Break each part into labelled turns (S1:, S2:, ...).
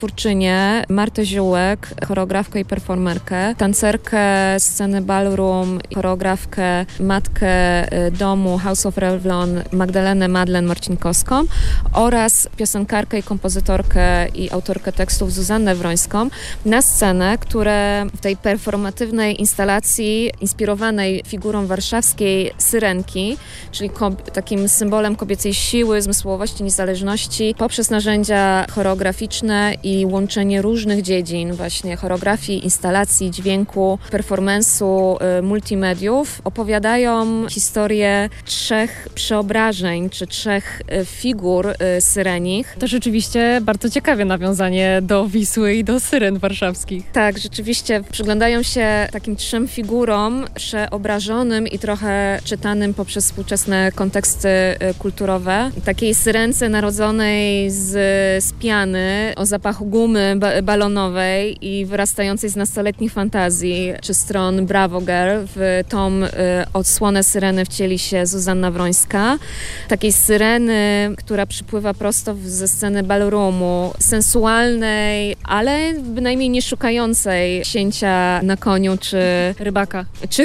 S1: twórczynię Martę Ziółek, choreografkę i performerkę, tancerkę sceny ballroom, choreografkę, matkę domu House of Revlon Magdalenę Madlen Marcinkowską oraz piosenkarkę i kompozytorkę i autorkę tekstów Zuzannę Wrońską na scenę, które w tej performatywnej instalacji inspirowanej figurą warszawskiej Syrenki, czyli takim symbolem kobiecej siły, zmysłowości, niezależności, poprzez narzędzia choreograficzne i łączenie różnych dziedzin, właśnie choreografii, instalacji, dźwięku, performance'u, multimediów, opowiadają historię 3 przeobrażeń, czy 3 figur syrenich.
S2: To rzeczywiście bardzo ciekawe nawiązanie do Wisły i do syren warszawskich.
S1: Tak, rzeczywiście przyglądają się takim 3 figurom przeobrażonym i trochę czytanym poprzez współczesne konteksty kulturowe. Takiej syrence narodzonej z piany, o zapachu gumy balonowej i wyrastającej z nastoletnich fantazji czy stron Bravo Girl. W tą odsłonę syreny wcieli się Zuzanna Wrońska. Takiej syreny, która przypływa prosto ze sceny ballroomu, sensualnej, ale bynajmniej nie szukającej księcia na koniu czy rybaka,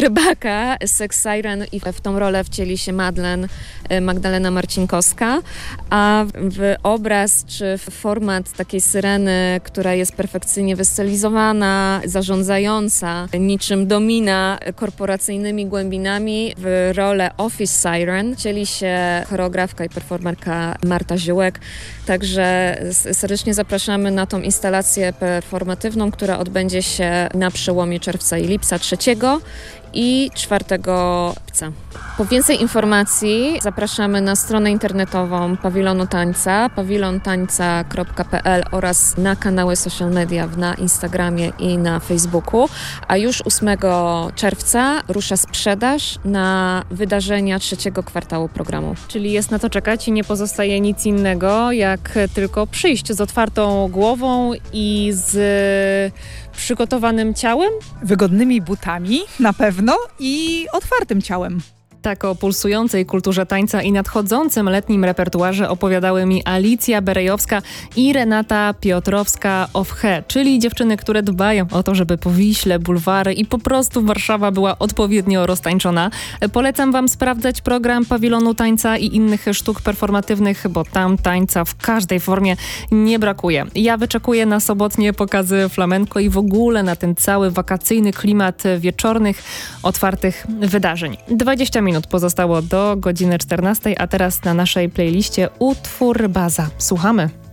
S1: sex siren, i w tą rolę wcieli się Magdalena Marcinkowska, a w obraz czy w format takiej syreny, która jest perfekcyjnie wystylizowana, zarządzająca niczym domina korporacyjnymi głębinami, w rolę office siren wcieli się choreografka i performerka Marta Ziółek. Także serdecznie zapraszamy na tą instalację performatywną, która odbędzie się na przełomie czerwca i lipca 3 i 4 lipca. Po więcej informacji zapraszamy na stronę internetową Pawilonu Tańca, pawilontańca.pl oraz na kanały social media na Instagramie i na Facebooku. A już 8 czerwca rusza sprzedaż na wydarzenia 3 kwartału programu.
S2: Czyli jest na to czekać i nie pozostaje nic innego, jak tylko przyjść z otwartą głową i z przygotowanym ciałem?
S3: Wygodnymi butami na pewno i otwartym ciałem.
S2: Tak o pulsującej kulturze tańca i nadchodzącym letnim repertuarze opowiadały mi Alicja Berejowska i Renata Piotrowska-Owche, czyli dziewczyny, które dbają o to, żeby po Wiśle, bulwary i po prostu Warszawa była odpowiednio roztańczona. Polecam wam sprawdzać program Pawilonu Tańca i innych sztuk performatywnych, bo tam tańca w każdej formie nie brakuje. Ja wyczekuję na sobotnie pokazy flamenco i w ogóle na ten cały wakacyjny klimat wieczornych, otwartych wydarzeń. 20 minut pozostało do godziny 14, a teraz na naszej playliście utwór Baza. Słuchamy.